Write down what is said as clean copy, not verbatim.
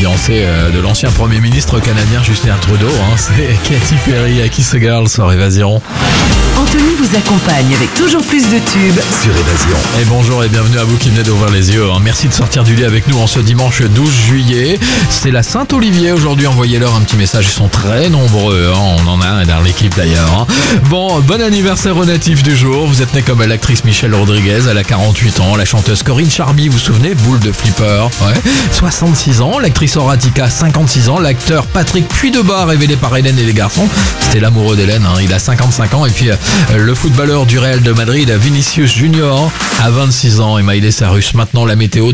fiancée de l'ancien Premier ministre canadien Justin Trudeau. C'est Katy Perry, à Kiss a Girl sur Évasion. Anthony vous accompagne avec toujours plus de tubes sur Évasion. Et bonjour et bienvenue à vous qui venez d'ouvrir les yeux. Merci de sortir du lit avec nous en ce dimanche 12 juillet. C'est la Saint-Olivier aujourd'hui. Envoyez-leur un petit message. Ils sont très nombreux. On en a un dans l'équipe d'ailleurs. Bon anniversaire au natif du jour. Vous êtes né comme l'actrice Michelle Rodriguez. Elle a 48 ans. La chanteuse Corinne Charby, vous vous souvenez, boule de flipper. 66 ans. L'actrice Horatica, 56 ans. L'acteur Patrick Puydebas, révélé par Hélène et les garçons. C'était l'amoureux d'Hélène. Il a 55 ans. Et puis le footballeur du Real de Madrid, Vinicius Junior, a 26 ans. Et Miley Cyrus. Maintenant la météo.